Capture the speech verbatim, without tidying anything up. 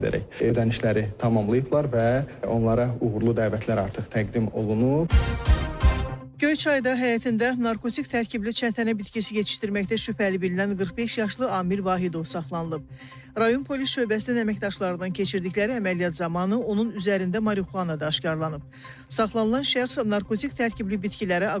Ödənişləri tamamlayıblar və onlara uğurlu dəvətlər artıq təqdim olunub. Göyçayda həyətində narkotik tərkibli çətənə bitkisi yetişdirməkdə şübhəli bilinən qırx beş yaşlı Amil Vahidov saxlanılıb. Rayon polis şöbəsinin əməkdaşlarından keçirdikləri əməliyyat zamanı onun üzərində marixuana da aşkarlanıb. Saxlanılan şəxs narkotik tərkibli bitkilərə